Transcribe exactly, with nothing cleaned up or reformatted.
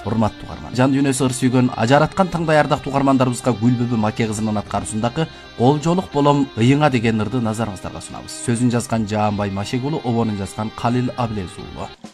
урматтуу угарман. Жан дүйнөсү ыр сүйгөн ажараткан таңдай ардактуу угармандарыбызга Гүлбүбү маке кызынын аткаруусундагы Колжолук болом ыйыңа деген ырды назарыңыздарга сунабыз. Сөзүн жазган Жаанбай Машек уулу, обонун жазган Калил Абылез уулу.